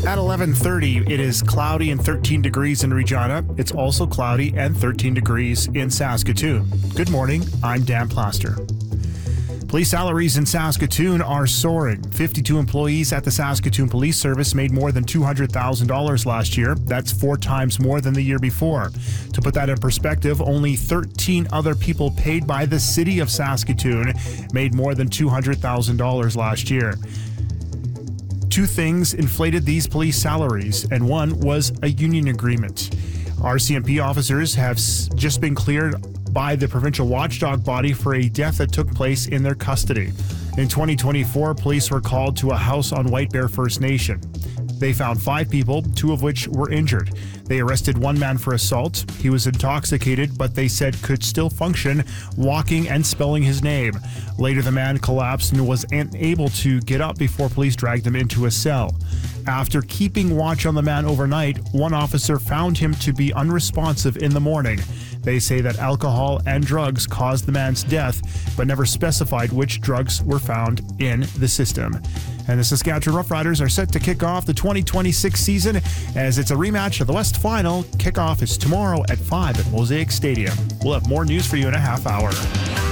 At 11:30, it is cloudy and 13 degrees in Regina. It's also cloudy and 13 degrees in Saskatoon. Good morning, I'm Dan Plaster. Police salaries in Saskatoon are soaring. 52 employees at the Saskatoon Police Service made more than $200,000 last year. That's 4 times more than the year before. To put that in perspective, only 13 other people paid by the city of Saskatoon made more than $200,000 last year. 2 things inflated these police salaries, and one was a union agreement. RCMP officers have just been cleared by the provincial watchdog body for a death that took place in their custody. In 2024, police were called to a house on White Bear First Nation. They found 5 people, 2 of which were injured. They arrested 1 man for assault. He was intoxicated, but they said could still function, walking and spelling his name. Later, the man collapsed and was unable to get up before police dragged him into a cell. After keeping watch on the man overnight, 1 officer found him to be unresponsive in the morning. They say that alcohol and drugs caused the man's death, but never specified which drugs were found in the system. And the Saskatchewan Roughriders are set to kick off the 2026 season as it's a rematch of the West Final. Kickoff is tomorrow at 5 at Mosaic Stadium. We'll have more news for you in a half hour.